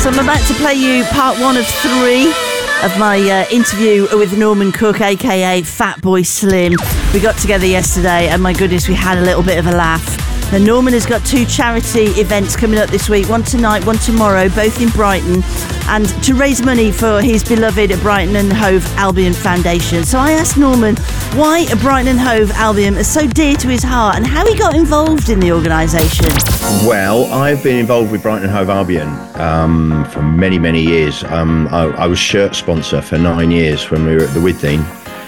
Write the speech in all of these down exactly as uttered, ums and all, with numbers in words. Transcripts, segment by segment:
So I'm about to play you part one of three of my uh, interview with Norman Cook, aka Fatboy Slim. We got together yesterday and my goodness, we had a little bit of a laugh. Now, Norman has got two charity events coming up this week, one tonight, one tomorrow, both in Brighton, and to raise money for his beloved Brighton and Hove Albion Foundation. So I asked Norman why Brighton and Hove Albion is so dear to his heart and how he got involved in the organisation. Well, I've been involved with Brighton and Hove Albion um, for many, many years. Um, I, I was shirt sponsor for nine years when we were at the Withdean.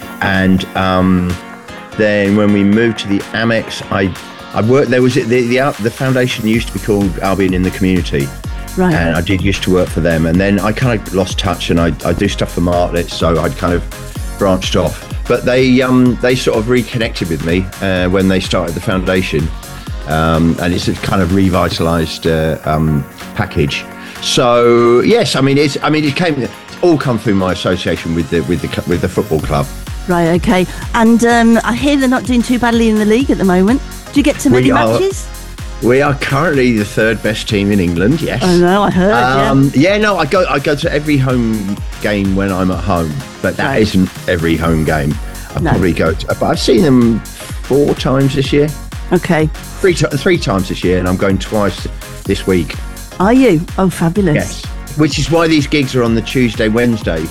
And um, then when we moved to the Amex, I I worked, there was, the, the the foundation used to be called Albion in the Community. Right. And I did used to work for them. And then I kind of lost touch and I, I do stuff for Martlets, so I'd kind of branched off. But they um, they sort of reconnected with me uh, when they started the foundation. Um, and it's a kind of revitalised uh, um, package. So yes, I mean it's I mean it came it's all come through my association with the with the with the football club. Right, okay. And um, I hear they're not doing too badly in the league at the moment. Do you get to many we are, matches? We are currently the third best team in England. Yes. I know, I heard. Um, yeah. yeah, no, I go I go to every home game when I'm at home, but that Right. isn't every home game. I No. probably go to, but I've seen them four times this year. Okay. Three to, three times this year, and I'm going twice this week. Are you? Oh, fabulous. Yes. Which is why these gigs are on the Tuesday, Wednesday.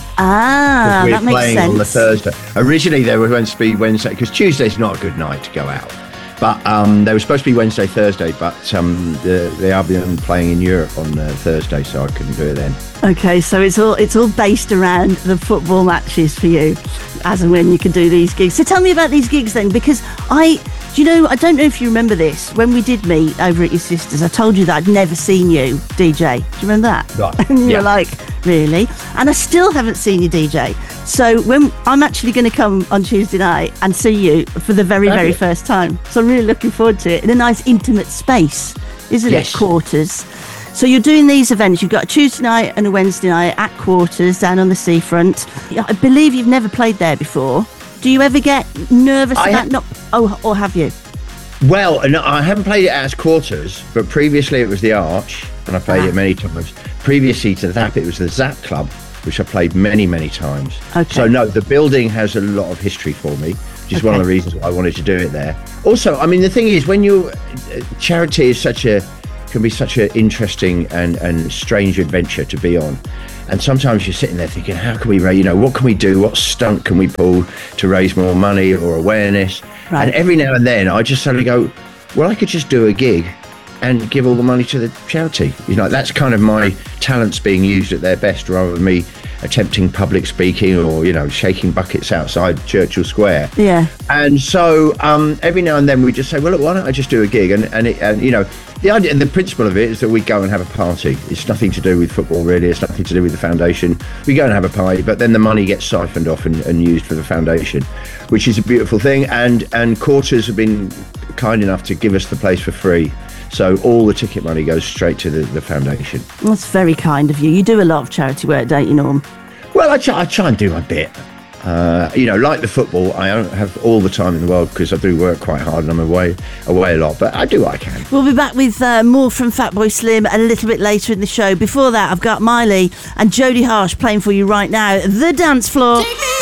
Ah, we're that makes playing sense. on the Thursday. Originally, they were going to be Wednesday because Tuesday's not a good night to go out. But um, they were supposed to be Wednesday, Thursday. But um, the the Albion playing in Europe on uh, Thursday, so I couldn't do it then. Okay, so it's all it's all based around the football matches for you, as and when you can do these gigs. So tell me about these gigs then, because I, do you know, I don't know if you remember this. When we did meet over at your sister's, I told you that I'd never seen you D J. Do you remember that? Right. And you Yeah. were like, really? And I still haven't seen you D J. So when I'm actually going to come on Tuesday night and see you for the very, Have very you? first time. So I'm really looking forward to it in a nice intimate space, isn't Yes. it? Quarters. So you're doing these events. You've got a Tuesday night and a Wednesday night at Quarters down on the seafront. I believe you've never played there before. Do you ever get nervous I about ha- not? Oh, or have you? Well, no, I haven't played it as Quarters, but previously it was the Arch, and I played Ah. it many times. Previously to that, it was the Zap Club, which I played many, many times. Okay. So no, the building has a lot of history for me, which is one of Okay. the reasons why I wanted to do it there. Also, I mean, the thing is, when you charity is such a can be such an interesting and and strange adventure to be on. And sometimes you're sitting there thinking, how can we raise, you know, what can we do? What stunt can we pull to raise more money or awareness? Right. And every now and then I just suddenly go, well, I could just do a gig and give all the money to the charity. You know, that's kind of my talents being used at their best rather than me attempting public speaking or, you know, shaking buckets outside Churchill Square. Yeah. And so um, every now and then we just say, well, look, why don't I just do a gig? And, and, it, and you know, the idea and the principle of it is that we go and have a party. It's nothing to do with football, really. It's nothing to do with the foundation. We go and have a party, but then the money gets siphoned off and, and used for the foundation, which is a beautiful thing. And, and Quarters have been kind enough to give us the place for free. So all the ticket money goes straight to the, the foundation. That's very kind of you. You do a lot of charity work, don't you, Norm? Well, I try, I try and do my bit. Uh, you know, like the football, I don't have all the time in the world because I do work quite hard and I'm away away a lot, but I do what I can. We'll be back with uh, more from Fatboy Slim a little bit later in the show. Before that, I've got Miley and Jodie Harsh playing for you right now. The Dance Floor.